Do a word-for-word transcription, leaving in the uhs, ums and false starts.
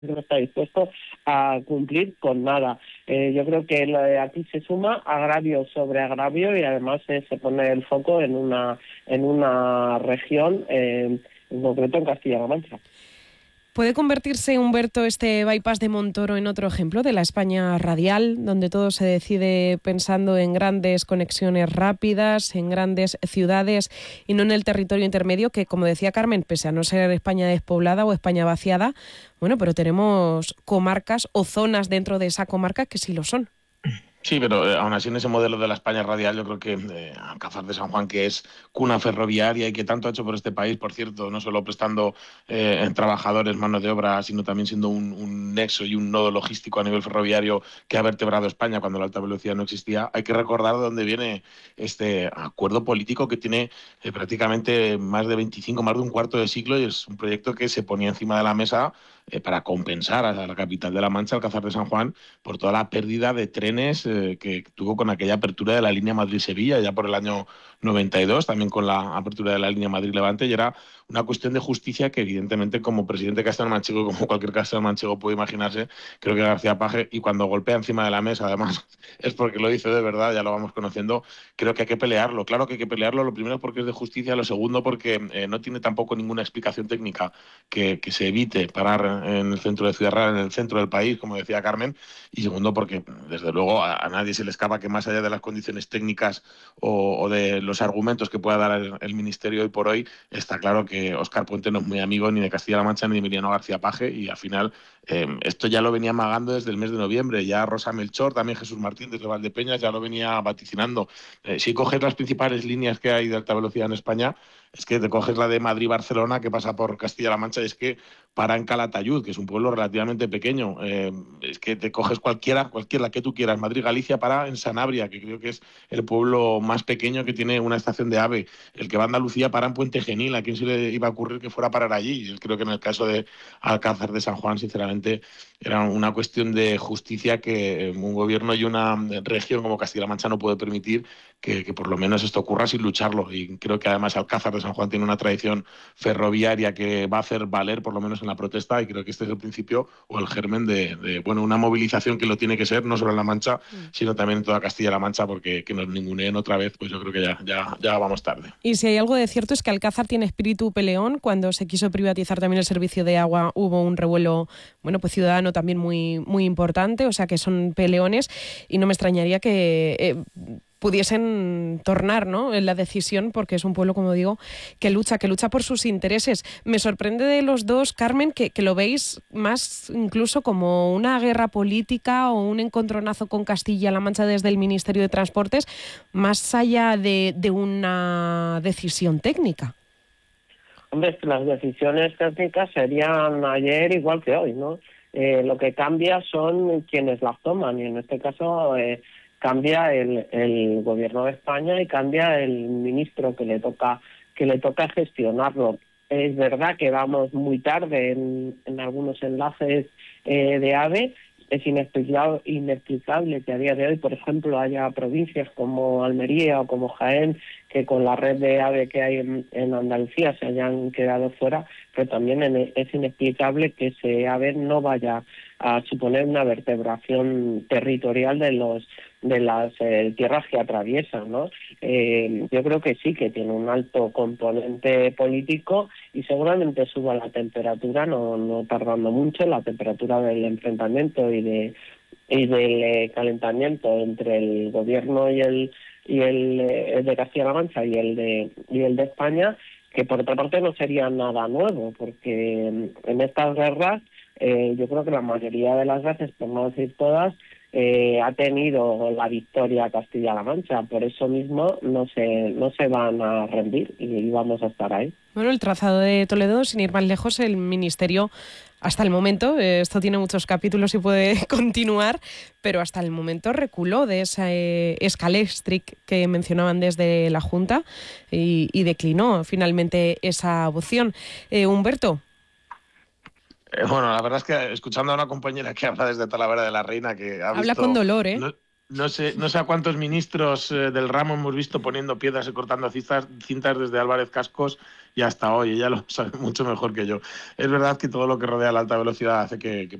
no está dispuesto a cumplir con nada. Eh, yo creo que lo de aquí se suma agravio sobre agravio y además eh, se pone el foco en una en una región, eh, en concreto en Castilla-La Mancha. ¿Puede convertirse, Humberto, este bypass de Montoro en otro ejemplo de la España radial, donde todo se decide pensando en grandes conexiones rápidas, en grandes ciudades y no en el territorio intermedio que, como decía Carmen, pese a no ser España despoblada o España vaciada, bueno, pero tenemos comarcas o zonas dentro de esa comarca que sí lo son? Sí, pero eh, aún así en ese modelo de la España radial yo creo que eh, Alcázar de San Juan, que es cuna ferroviaria y que tanto ha hecho por este país, por cierto, no solo prestando eh, trabajadores, mano de obra, sino también siendo un, un nexo y un nodo logístico a nivel ferroviario que ha vertebrado España cuando la alta velocidad no existía. Hay que recordar de dónde viene este acuerdo político que tiene eh, prácticamente más de veinticinco, más de un cuarto de siglo, y es un proyecto que se ponía encima de la mesa eh, para compensar a la capital de la Mancha, Alcázar de San Juan, por toda la pérdida de trenes eh, que tuvo con aquella apertura de la línea Madrid-Sevilla ya por el año noventa y dos, también con la apertura de la línea Madrid-Levante, y era una cuestión de justicia que evidentemente como presidente castellano-manchego, como cualquier castellano-manchego puede imaginarse, creo que García Paje, y cuando golpea encima de la mesa, además, es porque lo dice de verdad, ya lo vamos conociendo, creo que hay que pelearlo. Claro que hay que pelearlo, lo primero porque es de justicia, lo segundo porque eh, no tiene tampoco ninguna explicación técnica que, que se evite parar en el centro de Ciudad Real, en el centro del país, como decía Carmen, y segundo porque desde luego a, a nadie se le escapa que más allá de las condiciones técnicas o, o de los argumentos que pueda dar el, el Ministerio hoy por hoy, está claro que Óscar Puente no es muy amigo ni de Castilla-La Mancha ni de Emiliano García Paje, y al final eh, esto ya lo venía amagando desde el mes de noviembre. Ya Rosa Melchor, también Jesús Martín desde Valdepeñas ya lo venía vaticinando. Eh, si coges las principales líneas que hay de alta velocidad en España, es que te coges la de Madrid-Barcelona, que pasa por Castilla-La Mancha, y es que para en Calatayud, que es un pueblo relativamente pequeño. Eh, es que te coges cualquiera, cualquiera que tú quieras. Madrid-Galicia para en Sanabria, que creo que es el pueblo más pequeño que tiene una estación de AVE. El que va a Andalucía para en Puente Genil. ¿A quién se le iba a ocurrir que fuera a parar allí? Yo creo que en el caso de Alcázar de San Juan, sinceramente, era una cuestión de justicia que un gobierno y una región como Castilla-La Mancha no puede permitir que, que por lo menos esto ocurra sin lucharlo. Y creo que además Alcázar de San Juan tiene una tradición ferroviaria que va a hacer valer por lo menos en la protesta, y creo que este es el principio o el germen de, de bueno, una movilización que lo tiene que ser, no solo en La Mancha, mm. sino también en toda Castilla-La Mancha, porque que nos ninguneen otra vez, pues yo creo que ya, ya, ya vamos tarde. Y si hay algo de cierto es que Alcázar tiene espíritu peleón. Cuando se quiso privatizar también el servicio de agua hubo un revuelo, bueno, pues ciudadano también muy, muy importante, o sea que son peleones, y no me extrañaría que eh, pudiesen tornar, ¿no?, en la decisión, porque es un pueblo, como digo, que lucha, que lucha por sus intereses. Me sorprende de los dos, Carmen, que, que lo veis más incluso como una guerra política o un encontronazo con Castilla-La Mancha desde el Ministerio de Transportes, más allá de, de una decisión técnica. Hombre, las decisiones técnicas serían ayer igual que hoy, ¿no? Eh, lo que cambia son quienes las toman, y en este caso eh, cambia el, el gobierno de España y cambia el ministro que le toca que le toca gestionarlo. Es verdad que vamos muy tarde en, en algunos enlaces eh, de AVE. Es inexplicable, inexplicable que a día de hoy, por ejemplo, haya provincias como Almería o como Jaén que con la red de AVE que hay en, en Andalucía se hayan quedado fuera, pero también en, es inexplicable que ese AVE no vaya a suponer una vertebración territorial de los de las eh, tierras que atraviesan, ¿no? Eh, yo creo que sí, que tiene un alto componente político y seguramente suba la temperatura, no, no tardando mucho, la temperatura del enfrentamiento y de y del eh, calentamiento entre el gobierno y el y el, eh, el de Castilla-La Mancha y el de y el de España, que por otra parte no sería nada nuevo, porque en estas guerras eh, yo creo que la mayoría de las veces, por no decir todas, Eh, ha tenido la victoria Castilla-La Mancha, por eso mismo no se no se van a rendir y vamos a estar ahí. Bueno, el trazado de Toledo, sin ir más lejos, el Ministerio hasta el momento, eh, esto tiene muchos capítulos y puede continuar, pero hasta el momento reculó de esa eh, escalextric que mencionaban desde la Junta y, y declinó finalmente esa opción. Eh, Humberto. Eh, bueno, la verdad es que escuchando a una compañera que habla desde Talavera de la Reina, que ha Habla visto... con dolor, ¿eh? No, No sé, no sé a cuántos ministros eh, del ramo hemos visto poniendo piedras y cortando cintas, cintas desde Álvarez Cascos y hasta hoy. Ella lo sabe mucho mejor que yo. Es verdad que todo lo que rodea la alta velocidad hace que, que